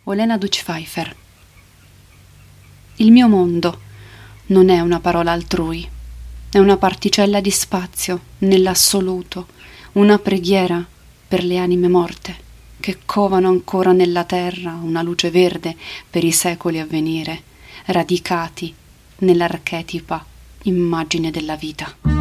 Olena Duchpfeifer. Il mio mondo non è una parola altrui, è una particella di spazio nell'assoluto, una preghiera per le anime morte che covano ancora nella terra una luce verde per i secoli a venire, radicati nell'archetipa immagine della vita.